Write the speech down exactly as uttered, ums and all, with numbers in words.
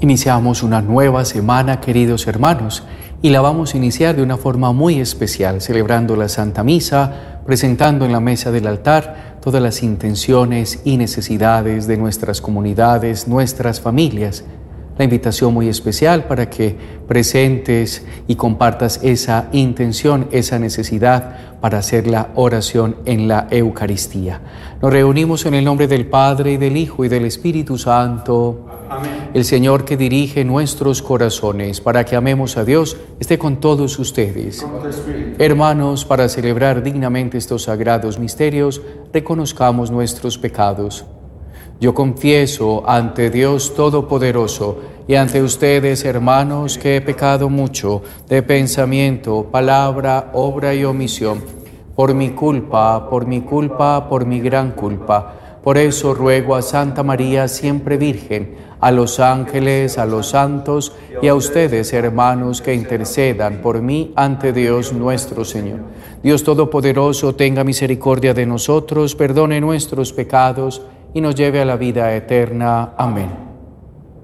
Iniciamos una nueva semana, queridos hermanos, y la vamos a iniciar de una forma muy especial, celebrando la Santa Misa, presentando en la mesa del altar todas las intenciones y necesidades de nuestras comunidades, nuestras familias. La invitación muy especial para que presentes y compartas esa intención, esa necesidad para hacer la oración en la Eucaristía. Nos reunimos en el nombre del Padre, y del Hijo, y del Espíritu Santo. Amén. El Señor que dirige nuestros corazones para que amemos a Dios esté con todos ustedes. Hermanos, para celebrar dignamente estos sagrados misterios, reconozcamos nuestros pecados. Yo confieso ante Dios Todopoderoso y ante ustedes, hermanos, que he pecado mucho de pensamiento, palabra, obra y omisión, por mi culpa, por mi culpa, por mi gran culpa. Por eso ruego a Santa María, siempre Virgen, a los ángeles, a los santos y a ustedes, hermanos, que intercedan por mí ante Dios nuestro Señor. Dios Todopoderoso, tenga misericordia de nosotros, perdone nuestros pecados y nos lleve a la vida eterna. Amén.